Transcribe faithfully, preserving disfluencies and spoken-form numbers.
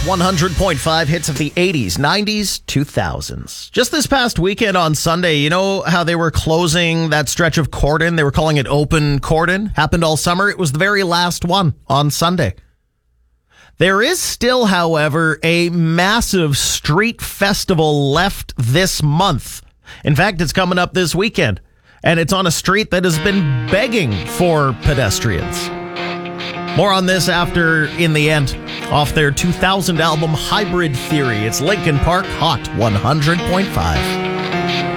one hundred point five hits of the eighties, nineties, two thousands. Just this past weekend on Sunday, you know how they were closing that stretch of cordon? They were calling it open cordon. Happened all summer. It was the very last one on Sunday. There is still, however, a massive street festival left this month. In fact, it's coming up this weekend, and it's on a street that has been begging for pedestrians. More on this after In the End, off their two thousand album Hybrid Theory. It's Linkin Park Hot one hundred point five.